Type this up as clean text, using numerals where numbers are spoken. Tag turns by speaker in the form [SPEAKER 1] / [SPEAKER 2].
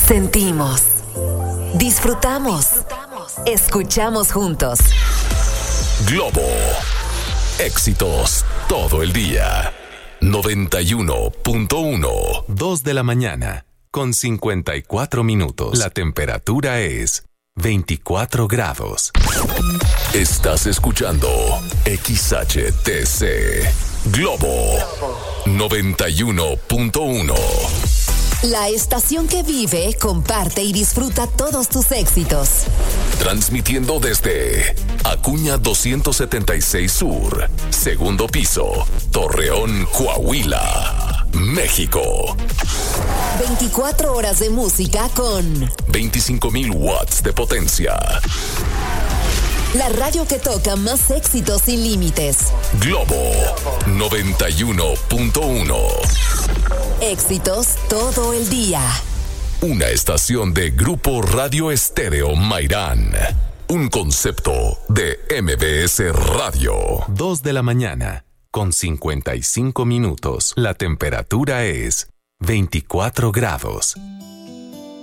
[SPEAKER 1] Sentimos, disfrutamos, escuchamos juntos.
[SPEAKER 2] Globo. Éxitos todo el día. 91.1.
[SPEAKER 3] 2 de la mañana, con 54 minutos. La temperatura es 24 grados.
[SPEAKER 2] Estás escuchando XHTC. Globo 91.1.
[SPEAKER 1] La estación que vive, comparte y disfruta todos tus éxitos.
[SPEAKER 2] Transmitiendo desde Acuña 276 Sur, segundo piso, Torreón, Coahuila, México.
[SPEAKER 1] 24 horas de música con
[SPEAKER 2] 25,000 watts de potencia.
[SPEAKER 1] La radio que toca más éxitos sin límites.
[SPEAKER 2] Globo 91.1.
[SPEAKER 1] Éxitos todo el día.
[SPEAKER 2] Una estación de Grupo Radio Estéreo Mairán. Un concepto de MBS Radio.
[SPEAKER 3] 2 de la mañana, con 55 minutos. La temperatura es 24 grados.